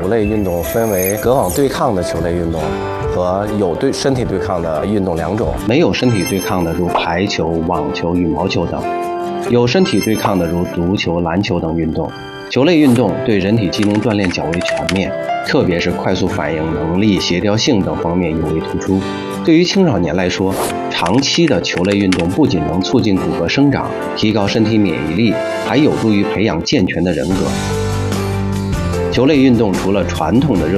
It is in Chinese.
球类运动分为隔网对抗的球类运动和有身体对抗的运动两种。 没有身体对抗的如排球、网球、羽毛球等，有身体对抗的如足球、篮球等运动。球类运动对人体机能锻炼较为全面，特别是快速反应能力、协调性等方面尤为突出。对于青少年来说，长期的球类运动不仅能促进骨骼生长，提高身体免疫力，还有助于培养健全的人格。球类运动除了传统的热